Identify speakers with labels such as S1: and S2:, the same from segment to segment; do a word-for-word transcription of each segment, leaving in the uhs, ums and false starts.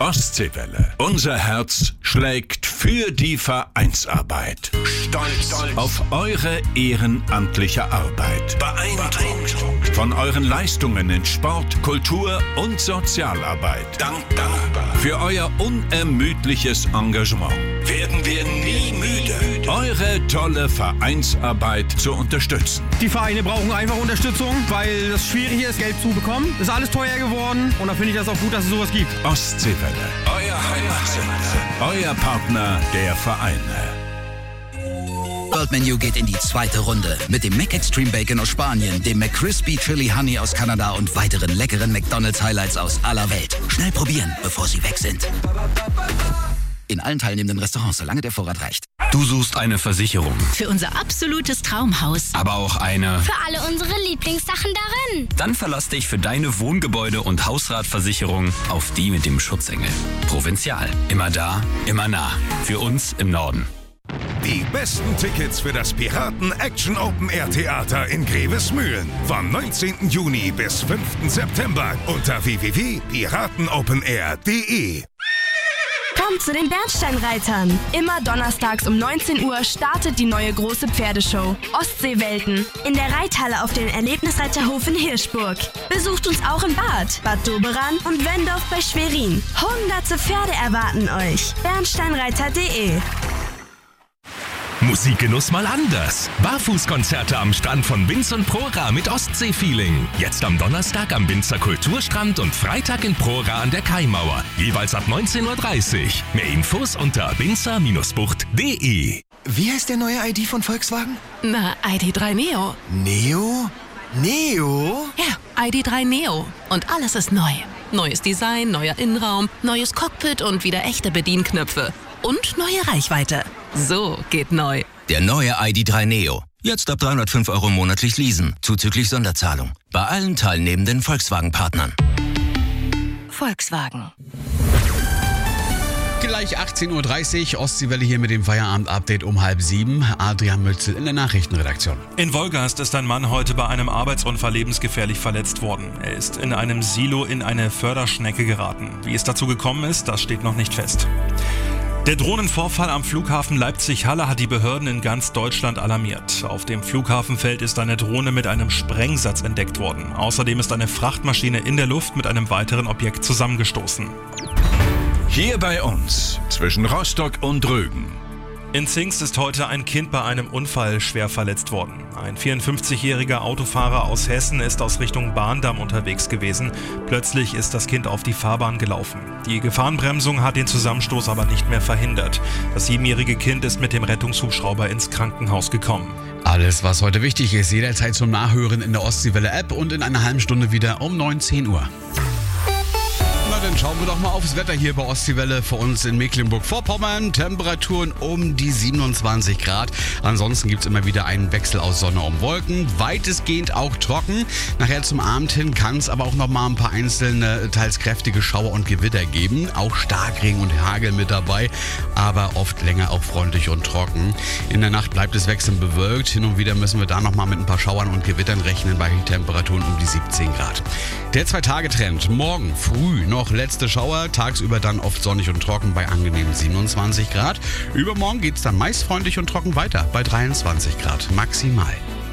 S1: Ostseewelle. Unser Herz schlägt für die Vereinsarbeit. Stolz auf eure ehrenamtliche Arbeit. Beeindruckt von euren Leistungen in Sport, Kultur und Sozialarbeit. Dankbar für euer unermüdliches Engagement. Werden wir nie müde, eure tolle Vereinsarbeit zu unterstützen.
S2: Die Vereine brauchen einfach Unterstützung, weil es schwierig ist, Geld zu bekommen. Ist alles teuer geworden und da finde ich das auch gut, dass es sowas gibt.
S1: Ostseewelle, euer Heimatsender, euer Partner der Vereine.
S3: World Menu geht in die zweite Runde mit dem McExtreme Bacon aus Spanien, dem McCrispy Chili Honey aus Kanada und weiteren leckeren McDonald's Highlights aus aller Welt. Schnell probieren, bevor sie weg sind. In allen teilnehmenden Restaurants, solange der Vorrat reicht.
S4: Du suchst eine Versicherung.
S5: Für unser absolutes Traumhaus.
S4: Aber auch eine...
S6: Für alle unsere Lieblingssachen darin.
S4: Dann verlass dich für deine Wohngebäude- und Hausratversicherung auf die mit dem Schutzengel. Provinzial. Immer da, immer nah. Für uns im Norden.
S7: Die besten Tickets für das Piraten Action Open Air Theater in Grevesmühlen. Vom neunzehnten Juni bis fünften September unter w w w punkt piratenopenair punkt de.
S8: Kommt zu den Bernsteinreitern. Immer donnerstags um neunzehn Uhr startet die neue große Pferdeshow Ostseewelten in der Reithalle auf dem Erlebnisreiterhof in Hirschburg. Besucht uns auch in Bad, Bad Doberan und Wendorf bei Schwerin. Hunderte Pferde erwarten euch. bernsteinreiter punkt de.
S9: Musikgenuss mal anders. Barfußkonzerte am Strand von Binz und Prora mit Ostsee-Feeling. Jetzt am Donnerstag am Binzer Kulturstrand und Freitag in Prora an der Kaimauer. Jeweils ab neunzehn Uhr dreißig. Mehr Infos unter binzer Bindestrich bucht punkt de.
S10: Wie heißt der neue I D von Volkswagen?
S5: Na, I D drei Neo.
S10: Neo? Neo?
S5: Ja, I D drei Neo. Und alles ist neu. Neues Design, neuer Innenraum, neues Cockpit und wieder echte Bedienknöpfe. Und neue Reichweite. So geht neu.
S3: Der neue I D drei Neo. Jetzt ab dreihundertfünf Euro monatlich leasen, zuzüglich Sonderzahlung. Bei allen teilnehmenden Volkswagen-Partnern.
S5: Volkswagen.
S11: Gleich achtzehn Uhr dreißig, Ostseewelle hier mit dem Feierabend-Update um halb sieben. Adrian Mützel in der Nachrichtenredaktion.
S12: In Wolgast ist ein Mann heute bei einem Arbeitsunfall lebensgefährlich verletzt worden. Er ist in einem Silo in eine Förderschnecke geraten. Wie es dazu gekommen ist, das steht noch nicht fest. Der Drohnenvorfall am Flughafen Leipzig-Halle hat die Behörden in ganz Deutschland alarmiert. Auf dem Flughafenfeld ist eine Drohne mit einem Sprengsatz entdeckt worden. Außerdem ist eine Frachtmaschine in der Luft mit einem weiteren Objekt zusammengestoßen.
S1: Hier bei uns, zwischen Rostock und Rügen.
S12: In Zingst ist heute ein Kind bei einem Unfall schwer verletzt worden. Ein vierundfünfzigjähriger Autofahrer aus Hessen ist aus Richtung Bahndamm unterwegs gewesen. Plötzlich ist das Kind auf die Fahrbahn gelaufen. Die Gefahrenbremsung hat den Zusammenstoß aber nicht mehr verhindert. Das siebenjährige Kind ist mit dem Rettungshubschrauber ins Krankenhaus gekommen.
S11: Alles, was heute wichtig ist, jederzeit zum Nachhören in der Ostseewelle-App und in einer halben Stunde wieder um neunzehn Uhr. Na, dann schauen wir doch mal aufs Wetter hier bei Ostseewelle für uns in Mecklenburg-Vorpommern. Temperaturen um die siebenundzwanzig Grad. Ansonsten gibt es immer wieder einen Wechsel aus Sonne und Wolken. Weitestgehend auch trocken. Nachher zum Abend hin kann es aber auch noch mal ein paar einzelne, teils kräftige Schauer und Gewitter geben. Auch Starkregen und Hagel mit dabei, aber oft länger auch freundlich und trocken. In der Nacht bleibt es wechselnd bewölkt. Hin und wieder müssen wir da noch mal mit ein paar Schauern und Gewittern rechnen bei Temperaturen um die siebzehn Grad. Der Zwei-Tage-Trend. Morgen früh noch letzte Schauer, tagsüber dann oft sonnig und trocken bei angenehmen siebenundzwanzig Grad. Übermorgen geht es dann meist freundlich und trocken weiter bei dreiundzwanzig Grad maximal.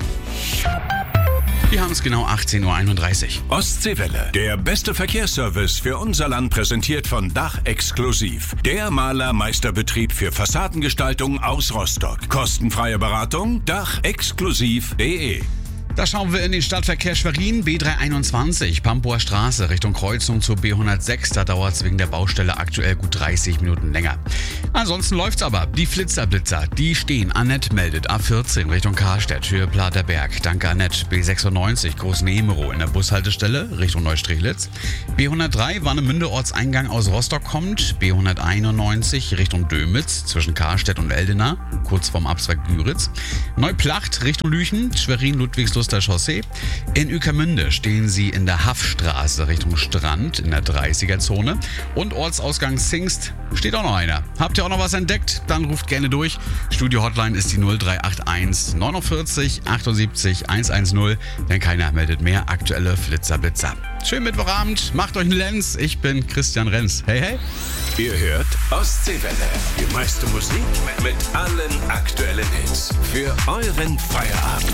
S11: Wir haben es genau achtzehn Uhr einunddreißig.
S1: Ostseewelle, der beste Verkehrsservice für unser Land, präsentiert von Dach Exklusiv. Der Malermeisterbetrieb für Fassadengestaltung aus Rostock. Kostenfreie Beratung, dach exklusiv punkt de.
S11: Da schauen wir in den Stadtverkehr Schwerin, B dreihunderteinundzwanzig, Pampower Straße Richtung Kreuzung zur B hundertsechs. Da dauert es wegen der Baustelle aktuell gut dreißig Minuten länger. Ansonsten läuft's aber. Die Flitzerblitzer, die stehen. Annette meldet A vierzehn Richtung Karstedt, Höhe Platerberg. Danke Annette. B sechsundneunzig Großnehmerow in der Bushaltestelle Richtung Neustrelitz. B hundertdrei Warnemünde Ortseingang aus Rostock kommt. B hunderteinundneunzig Richtung Dömitz zwischen Karstedt und Eldena, kurz vorm Abzweig Güritz. Neuplacht Richtung Lüchen, Schwerin Ludwigslust Soester Chaussee. In Ueckermünde stehen Sie in der Haffstraße Richtung Strand in der dreißiger-Zone. Und Ortsausgang Zingst steht auch noch einer. Habt ihr auch noch was entdeckt? Dann ruft gerne durch. Studio-Hotline ist die null drei acht eins neunundvierzig achtundsiebzig hundertzehn, denn keiner meldet mehr aktuelle Flitzer-Blitzer. Schönen Mittwochabend, macht euch einen Lenz. Ich bin Christian Renz. Hey, hey.
S1: Ihr hört Ostseewelle. Die meiste Musik mit allen aktuellen Hits. Für euren Feierabend.